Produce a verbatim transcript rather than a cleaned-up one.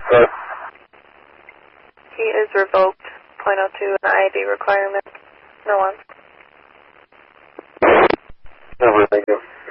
Yes. He is revoked. point oh two, an I D requirement. No one. Never, thank you.